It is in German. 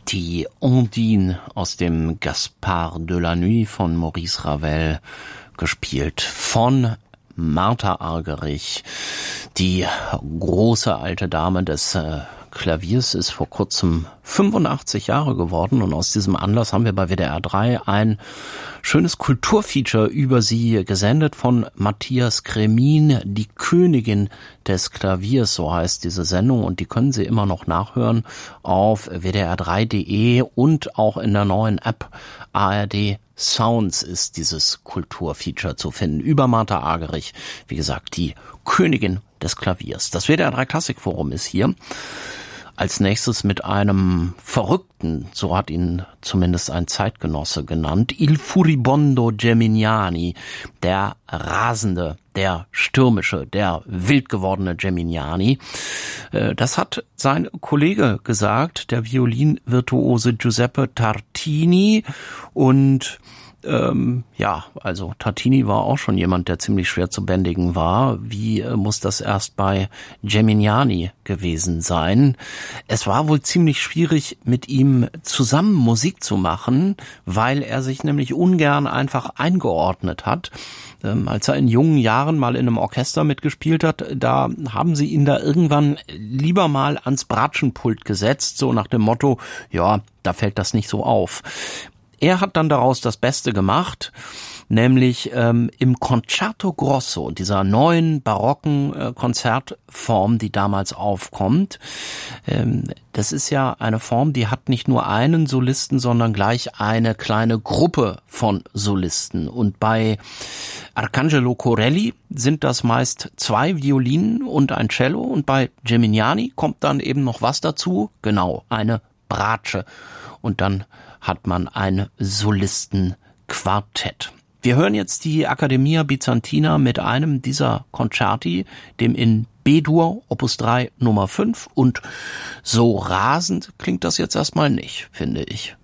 Die Ondine aus dem Gaspard de la Nuit von Maurice Ravel, gespielt von Martha Argerich. Die große alte Dame des Klaviers ist vor kurzem 85 Jahre geworden und aus diesem Anlass haben wir bei WDR 3 ein schönes Kulturfeature über sie gesendet von Matthias Kremin, die Königin des Klaviers, so heißt diese Sendung, und die können Sie immer noch nachhören auf wdr3.de und auch in der neuen App ARD Sounds ist dieses Kulturfeature zu finden über Martha Argerich, wie gesagt, die Königin des Klaviers. Das WDR 3 Klassikforum ist hier. Als nächstes mit einem Verrückten, so hat ihn zumindest ein Zeitgenosse genannt, Il Furibondo Geminiani, der rasende, der stürmische, der wild gewordene Geminiani. Das hat sein Kollege gesagt, der Violinvirtuose Giuseppe Tartini, und also Tartini war auch schon jemand, der ziemlich schwer zu bändigen war. Wie muss das erst bei Geminiani gewesen sein? Es war wohl ziemlich schwierig, mit ihm zusammen Musik zu machen, weil er sich nämlich ungern einfach eingeordnet hat. Als er in jungen Jahren mal in einem Orchester mitgespielt hat, da haben sie ihn da irgendwann lieber mal ans Bratschenpult gesetzt, so nach dem Motto, ja, da fällt das nicht so auf. Er hat dann daraus das Beste gemacht, nämlich im Concerto Grosso, dieser neuen barocken Konzertform, die damals aufkommt. Das ist ja eine Form, die hat nicht nur einen Solisten, sondern gleich eine kleine Gruppe von Solisten. Und bei Arcangelo Corelli sind das meist 2 Violinen und ein Cello, und bei Geminiani kommt dann eben noch was dazu, genau, eine Bratsche. Und dann hat man ein Solistenquartett. Wir hören jetzt die Accademia Bizantina mit einem dieser Concerti, dem in B-Dur, Opus 3, Nummer 5. Und so rasend klingt das jetzt erstmal nicht, finde ich.